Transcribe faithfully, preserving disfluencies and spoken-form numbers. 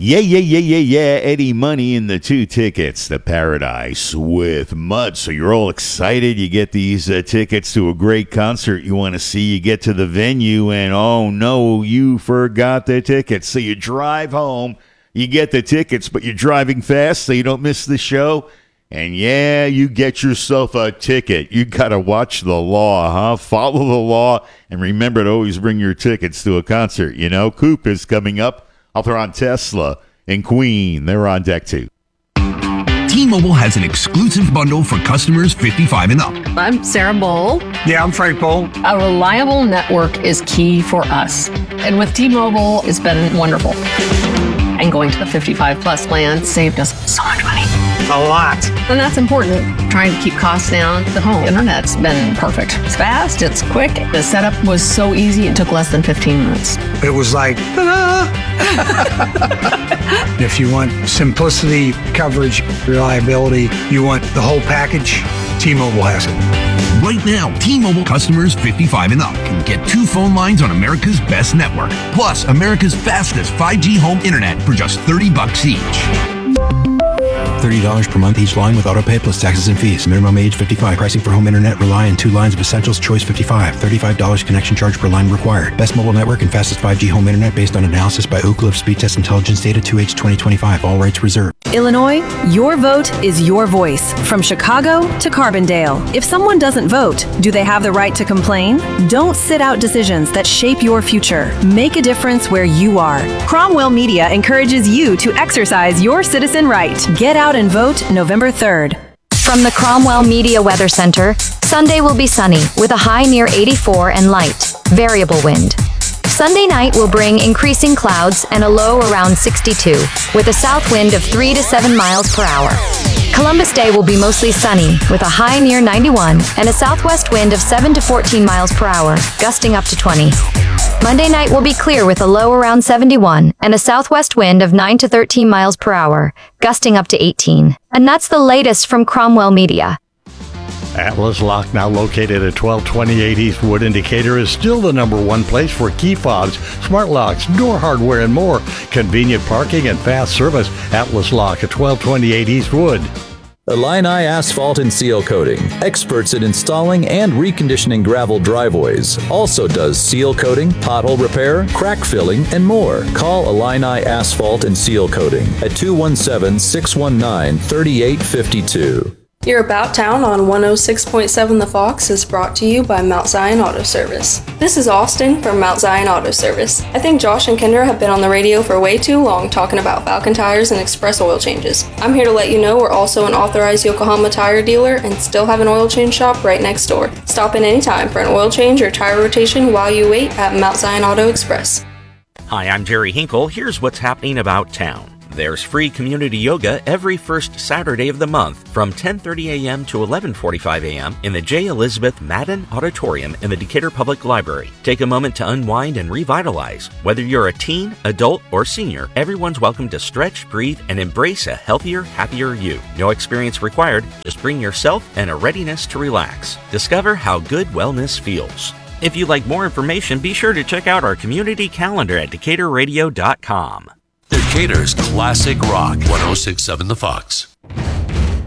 Yeah, yeah, yeah, yeah, yeah. Eddie Money and the two tickets to Paradise with Mud. So you're all excited. You get these uh, tickets to a great concert you want to see. You get to the venue and, oh, no, you forgot the tickets. So you drive home. You get the tickets, but you're driving fast so you don't miss the show. And, yeah, you get yourself a ticket. You got to watch the law, huh? Follow the law. And remember to always bring your tickets to a concert. You know, Coop is coming up. Out there on Tesla and Queen. They're on deck too. T-Mobile has an exclusive bundle for customers fifty-five and up. I'm Sarah Bowl. Yeah, I'm Frank Bowl. A reliable network is key for us. And with T-Mobile, it's been wonderful. And going to the fifty-five plus plan saved us so much money. A lot. And that's important. Trying to keep costs down. The home internet's been perfect. It's fast, it's quick. The setup was so easy, it took less than fifteen minutes. It was like, ta-da! If you want simplicity, coverage, reliability, you want the whole package, T-Mobile has it. Right now, T-Mobile customers fifty-five and up can get two phone lines on America's best network, plus America's fastest five G home internet for just thirty bucks each. thirty dollars per month each line with autopay plus taxes and fees. Minimum age fifty-five. Pricing for home internet rely on two lines of Essentials Choice fifty-five. thirty-five dollars connection charge per line required. Best mobile network and fastest five G home internet based on analysis by Oak Cliff Speed Test Intelligence Data two H twenty twenty-five. All rights reserved. Illinois, your vote is your voice. From Chicago to Carbondale. If someone doesn't vote, do they have the right to complain? Don't sit out decisions that shape your future. Make a difference where you are. Cromwell Media encourages you to exercise your citizen right. Get out and vote November third. From the Cromwell Media Weather Center, Sunday will be sunny with a high near eighty-four and light, variable wind. Sunday night will bring increasing clouds and a low around sixty-two, with a south wind of three to seven miles per hour. Columbus Day will be mostly sunny, with a high near ninety-one and a southwest wind of seven to fourteen miles per hour, gusting up to twenty. Monday night will be clear with a low around seventy-one and a southwest wind of nine to thirteen miles per hour, gusting up to eighteen. And that's the latest from Cromwell Media. Atlas Lock, now located at twelve twenty-eight Eastwood in Decatur, is still the number one place for key fobs, smart locks, door hardware, and more. Convenient parking and fast service. Atlas Lock at twelve twenty-eight Eastwood. Illini Asphalt and Seal Coating, experts in installing and reconditioning gravel driveways. Also does seal coating, pothole repair, crack filling, and more. Call Illini Asphalt and Seal Coating at two one seven, six one nine, three eight five two. Your About Town on one oh six point seven The Fox is brought to you by Mount Zion Auto Service. This is Austin from Mount Zion Auto Service. I think Josh and Kendra have been on the radio for way too long talking about Falcon tires and express oil changes. I'm here to let you know we're also an authorized Yokohama tire dealer and still have an oil change shop right next door. Stop in anytime for an oil change or tire rotation while you wait at Mount Zion Auto Express. Hi, I'm Jerry Hinkle. Here's what's happening about town. There's free community yoga every first Saturday of the month from ten thirty a.m. to eleven forty-five a.m. in the J. Elizabeth Madden Auditorium in the Decatur Public Library. Take a moment to unwind and revitalize. Whether you're a teen, adult, or senior, everyone's welcome to stretch, breathe, and embrace a healthier, happier you. No experience required, just bring yourself and a readiness to relax. Discover how good wellness feels. If you'd like more information, be sure to check out our community calendar at decatur radio dot com. Decatur's classic rock, one oh six point seven The Fox.